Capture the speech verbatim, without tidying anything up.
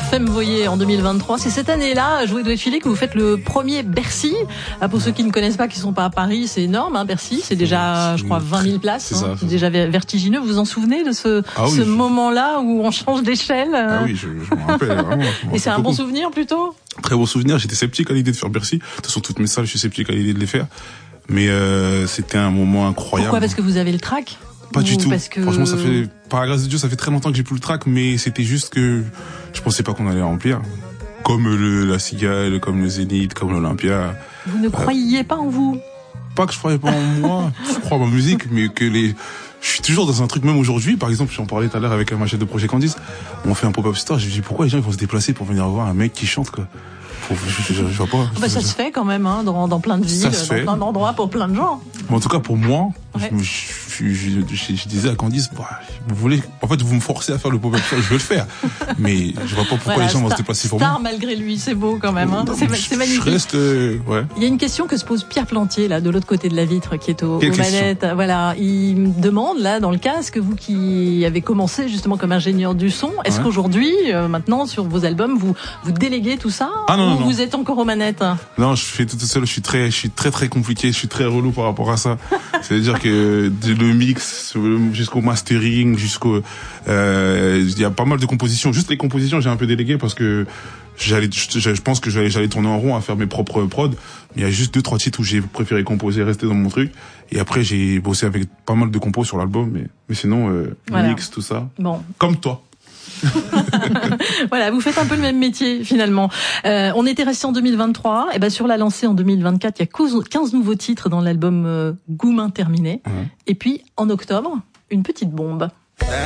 Femvoyer en deux mille vingt-trois. C'est cette année-là, Jouer doit filer, que vous faites le premier Bercy. Pour ceux qui ne connaissent pas, qui ne sont pas à Paris, c'est énorme, hein, Bercy. C'est déjà, je crois, vingt mille places. C'est, hein. C'est déjà vertigineux. Vous vous en souvenez de ce, ah oui, ce je... moment-là où on change d'échelle? Ah oui, je, je me rappelle vraiment. Et c'est un beaucoup. Bon souvenir plutôt? Très bon souvenir. J'étais sceptique à l'idée de faire Bercy. De toute façon, toutes mes salles, je suis sceptique à l'idée de les faire. Mais euh, c'était un moment incroyable. Pourquoi? Parce que vous avez le trac? Pas du tout. Parce que... Franchement, ça fait, par la grâce de Dieu, ça fait très longtemps que j'ai plus le trac, mais c'était juste que je pensais pas qu'on allait remplir. Comme le, la Cigale, comme le Zénith, comme l'Olympia. Vous ne euh, croyiez pas en vous? Pas que je croyais pas en moi. Je crois en ma musique, mais que les, je suis toujours dans un truc, même aujourd'hui, par exemple, j'en parlais tout à l'heure avec ma chef de projet Candice. On fait un pop-up store, je me dis pourquoi les gens ils vont se déplacer pour venir voir un mec qui chante, quoi. Je, je, je, je vois pas. Bah, ça se fait quand même, hein, dans, dans plein de villes, dans plein d'endroits pour plein de gens. Mais en tout cas, pour moi, ouais. je, je, je, je, je disais à Candice, bah, vous voulez, en fait, vous me forcez à faire le pop-up store, je veux le faire. Mais je vois pas pourquoi voilà, les gens star, vont se déplacer pour star moi. malgré lui, c'est beau quand même, hein. C'est, c'est magnifique. Je reste, euh, ouais. Il y a une question que se pose Pierre Plantier, là, de l'autre côté de la vitre, qui est au, aux manettes. Voilà. Il me demande, là, dans le casque, vous qui avez commencé justement comme ingénieur du son, est-ce ouais. qu'aujourd'hui, euh, maintenant, sur vos albums, vous, vous déléguez tout ça? Ah non, ou non, non. Vous êtes encore aux manettes? Non, je fais tout seul. Je suis très, je suis très très compliqué. Je suis très relou par rapport à ça. C'est-à-dire que le mix jusqu'au mastering, jusqu'au, euh, il y a pas mal de compositions. Juste les compositions, j'ai un peu délégué parce que j'allais, je, je pense que j'allais, j'allais tourner en rond à faire mes propres prods. Mais il y a juste deux trois titres où j'ai préféré composer, rester dans mon truc. Et après, j'ai bossé avec pas mal de compos sur l'album. Mais, mais sinon, euh, voilà. Mix, tout ça. Bon. Comme toi. Voilà, vous faites un peu le même métier finalement. Euh, on était resté en deux mille vingt-trois, et ben sur la lancée en deux mille vingt-quatre, il y a quinze nouveaux titres dans l'album euh, Goumin terminé. Mmh. Et puis en octobre, une petite bombe.